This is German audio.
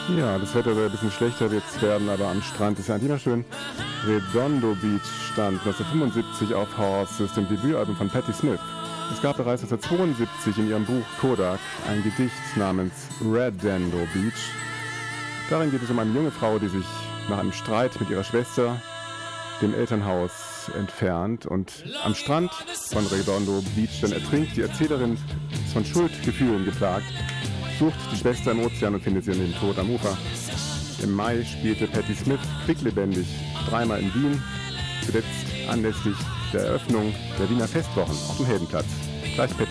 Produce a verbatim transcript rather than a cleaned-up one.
Ja, das Wetter soll ein bisschen schlechter jetzt werden, aber am Strand ist ja eigentlich immer schön. Redondo Beach stand neunzehnhundertfünfundsiebzig auf Horses, dem Debütalbum von Patti Smith. Es gab bereits neunzehnhundertzweiundsiebzig in ihrem Buch Kodak ein Gedicht namens Redondo Beach. Darin geht es um eine junge Frau, die sich nach einem Streit mit ihrer Schwester dem Elternhaus entfernt und am Strand von Redondo Beach dann ertrinkt. Die Erzählerin ist von Schuldgefühlen geplagt, sucht die Schwester im Ozean und findet sie in den Tod am Ufer. Im Mai spielte Patti Smith quicklebendig dreimal in Wien, zuletzt anlässlich der Eröffnung der Wiener Festwochen auf dem Heldenplatz. Gleich Patti